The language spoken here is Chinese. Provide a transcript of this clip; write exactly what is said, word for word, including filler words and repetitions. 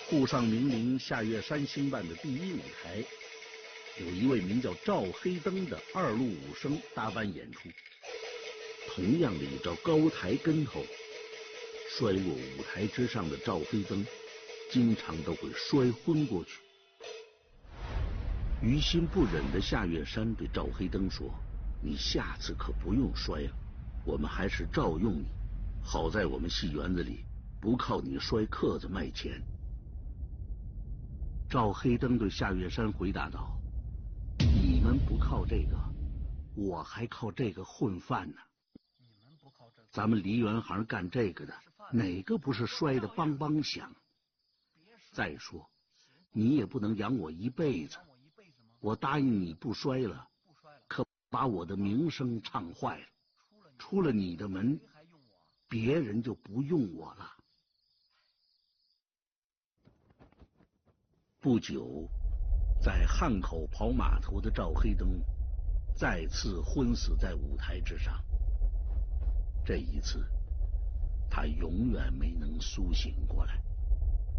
沪上名伶夏月山兴办的第一舞台，有一位名叫赵黑灯的二路武生搭班演出。同样的一招高抬跟头，摔落舞台之上的赵黑灯，经常都会摔昏过去。于心不忍的夏月山对赵黑灯说：“你下次可不用摔了，我们还是照用你。好在我们戏园子里不靠你摔客子卖钱。”赵黑灯对夏月山回答道：“你们不靠这个，我还靠这个混饭呢。咱们梨园行干这个的，哪个不是摔得梆梆响？再说，你也不能养我一辈子。我答应你不摔了，可把我的名声唱坏了。出了你的门，别人就不用我了。”不久，在汉口跑码头的赵黑灯再次昏死在舞台之上。这一次，他永远没能苏醒过来。